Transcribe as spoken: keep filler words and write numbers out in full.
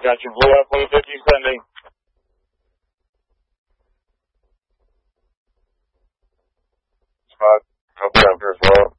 Got your blue F one fifty sending. Spot, up there as well.